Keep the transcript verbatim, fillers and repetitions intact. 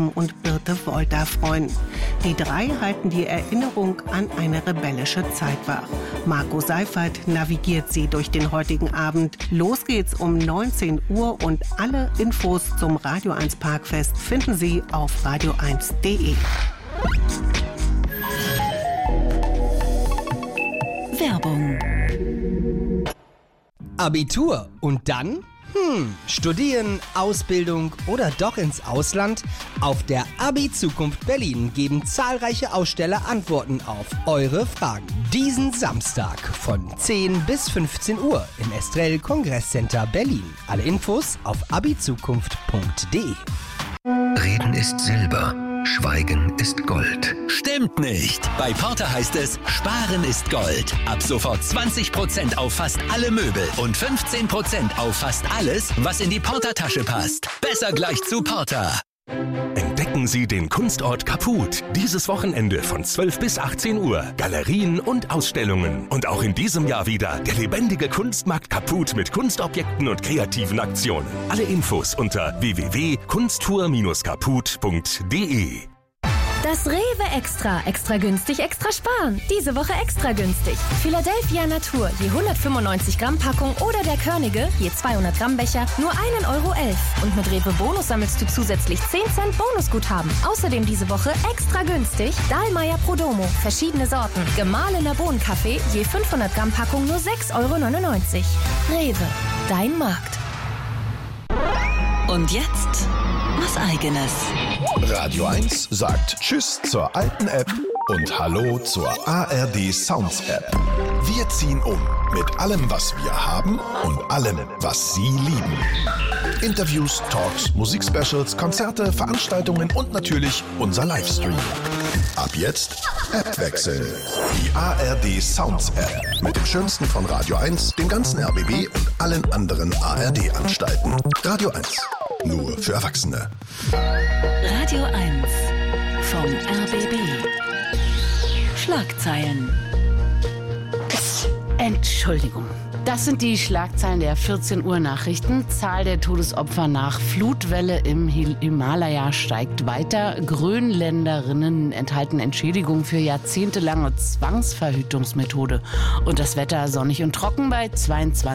Erben und Birte Wolter freuen. Die drei halten die Erinnerung an eine rebellische Zeit wach. Marco Seifert navigiert sie durch den heutigen Abend. Los geht's um neunzehn Uhr und alle Infos zum Radio eins Parkfest finden Sie auf radio eins punkt de. Werbung. Abitur und dann? Hm, studieren, Ausbildung oder doch ins Ausland? Auf der Abi-Zukunft Berlin geben zahlreiche Aussteller Antworten auf eure Fragen. Diesen Samstag von zehn bis fünfzehn Uhr im Estrell Kongresscenter Berlin. Alle Infos auf abizukunft punkt de. Reden ist Silber, Schweigen ist Gold. Stimmt nicht. Bei Porter heißt es, Sparen ist Gold. Ab sofort zwanzig Prozent auf fast alle Möbel und fünfzehn Prozent auf fast alles, was in die Porter-Tasche passt. Besser gleich zu Porter. Entdecken Sie den Kunstort Kaput. Dieses Wochenende von zwölf bis achtzehn Uhr. Galerien und Ausstellungen. Und auch in diesem Jahr wieder der lebendige Kunstmarkt Kaput mit Kunstobjekten und kreativen Aktionen. Alle Infos unter w w w punkt kunsttour dash kaput punkt de. Das Rewe Extra. Extra günstig, extra sparen. Diese Woche extra günstig. Philadelphia Natur, je hundertfünfundneunzig Gramm Packung oder der Körnige, je zweihundert Gramm Becher, nur ein Euro elf. Und mit Rewe Bonus sammelst du zusätzlich zehn Cent Bonusguthaben. Außerdem diese Woche extra günstig Dahlmeier Prodomo, verschiedene Sorten. Gemahlener Bohnenkaffee, je fünfhundert Gramm Packung nur sechs Euro neunundneunzig. Rewe, dein Markt. Und jetzt was Eigenes. Radio eins sagt Tschüss zur alten App und Hallo zur A R D Sounds App. Wir ziehen um mit allem, was wir haben und allem, was Sie lieben. Interviews, Talks, Musikspecials, Konzerte, Veranstaltungen und natürlich unser Livestream. Ab jetzt App wechseln. Die A R D Sounds App mit dem Schönsten von Radio eins, dem ganzen R B B und allen anderen A R D-Anstalten. Radio eins. Nur für Erwachsene. Radio eins vom R B B. Schlagzeilen. Entschuldigung. Das sind die Schlagzeilen der vierzehn Uhr Nachrichten. Zahl der Todesopfer nach Flutwelle im Himalaya steigt weiter. Grönländerinnen enthalten Entschädigung für jahrzehntelange Zwangsverhütungsmethode. Und das Wetter sonnig und trocken bei zweiundzwanzig